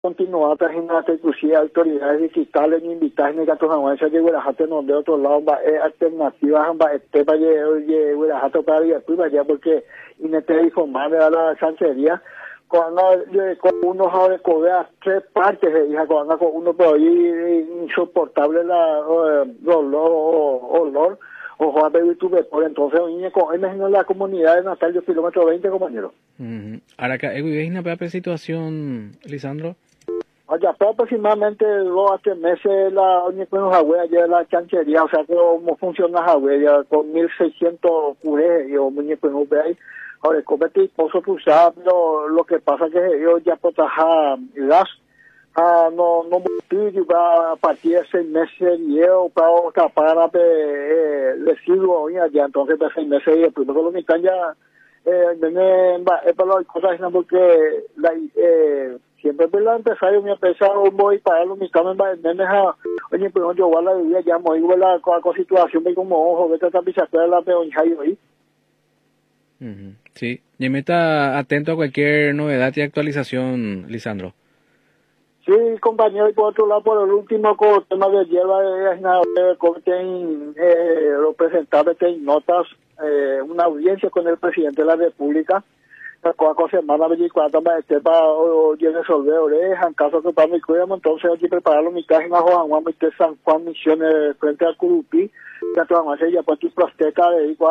continuar trayendo inclusive autoridades digitales ni invitadas ni catonaguanza de Guarajate no de otro lado alternativas para Guarajato para ya porque inete informar a la chancería con uno de cobrar 3 partes de hija con uno por ahí insoportable la olor o Juan de YouTube por entonces imagino la comunidad de Natal de kilómetro 20 compañeros. Ahora acá hay una situación, Lisandro. Ya fue aproximadamente 2 a 3 meses la Jagüey ya la chanchería, o sea, cómo funciona Jagüey ya con 1.600 curés y muñecos ahí. Ahora, como este esposo lo que pasa que ellos ya protaja gas, no a partir de 6 meses y yo para tapar residuos ya entonces de 6 meses y después lo que están ya es para las cosas porque siempre pues la empresario me ha pensado voy para los mis camas oye pues yo voy a la bebida ya muy la situación ve como ojo vete a pisar la peonjayo ahí. Sí, y me está atento a cualquier novedad y actualización, Lisandro. Sí, compañero, y por otro lado, por el último con el tema de hierba, lo presentaba en notas, una audiencia con el presidente de la República, la semana 24 para resolver orejas, en caso que para mi cuidado, entonces hay que prepararlo mi caja en Juan San Juan Misiones frente al Curupí, ya toda ya pues tu prosteca de ahí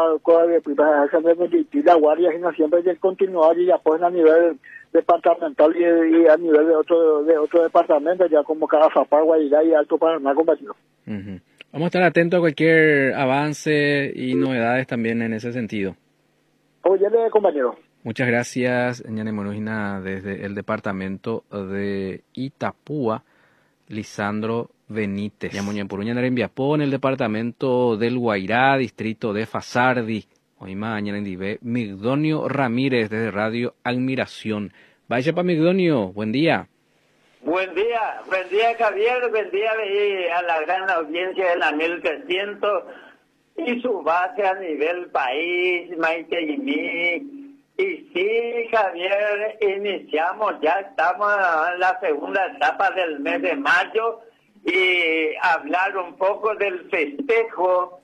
la guardia siempre hay que continuar y ya pues a nivel departamental y a nivel de otro departamento ya como cada Zapar, Guairá y Alto Paraná, compañero. Vamos a estar atentos a cualquier avance y novedades también en ese sentido. Oye, compañero. Muchas gracias, Ñane Monujina, desde el departamento de Itapúa, Lisandro Benítez. Ñamoñapuruña Narenviapó, en el departamento del Guairá, distrito de Fasardi. Hoy mañana en Migdonio Ramírez, desde Radio Admiración. Vaya para Migdonio, buen día. Buen día Javier, buen día a la gran audiencia de la 1300 y su base a nivel país, Maiteimí. Y sí, Javier, ya estamos en la segunda etapa del mes de mayo y hablar un poco del festejo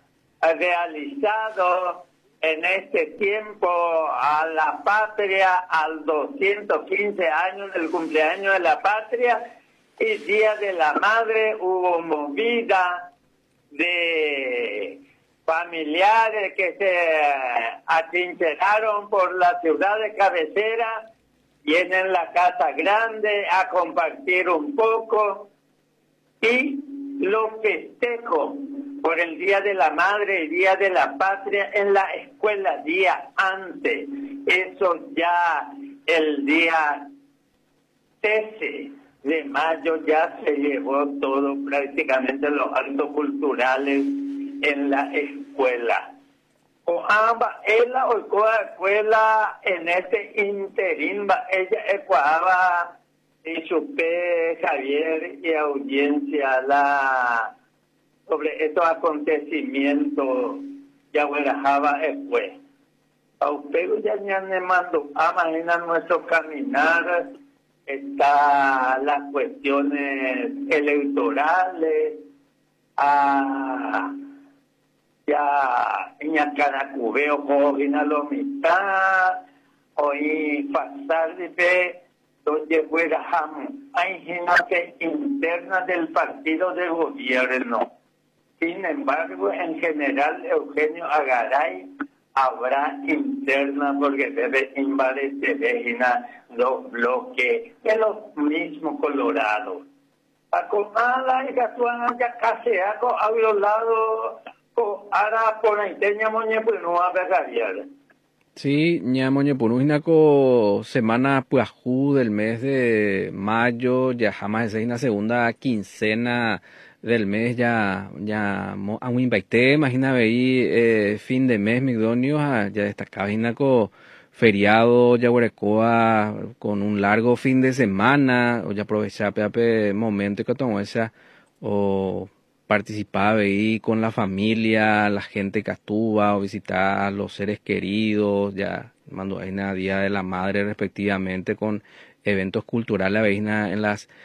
realizado en este tiempo a la patria, al 215 años del cumpleaños de la patria y Día de la Madre. Hubo movida de familiares que se atrincheraron por la ciudad de cabecera, vienen la casa grande a compartir un poco y los festejos por el Día de la Madre y Día de la Patria en la escuela día antes. Eso ya el día 13 de mayo ya se llevó todo, prácticamente los actos culturales en la escuela. Ella o escuela en este interín, ella ecuaba y supe Javier y audiencia sobre estos acontecimientos ya huelajaba después. A usted ya me mandó, imagina nuestro caminar, está las cuestiones electorales, ya en Caracubeo, Jovina Lomita, hoy pasar de donde fuera hay gente interna del partido de gobierno. Sin embargo, en general, Eugenio Agaray habrá interna porque debe invadir los bloques de los mismos colorados. Acomada y Gatuana ya caseaco ha violado ahora por la inteña moñe pues no va a pegar. Sí, Ñamoñepunujinaco semana puajú del mes de mayo, ya jamás es una segunda quincena del mes, ya a un invité, imagina veí fin de mes, Migdonio, ya destacaba Hinaco feriado, ya huerecoa con un largo fin de semana, o ya aprovechar momento que tomó esa, o participaba ahí con la familia, la gente que estuvo, o visitar a los seres queridos, ya mandó ahí Día de la Madre respectivamente con eventos culturales en las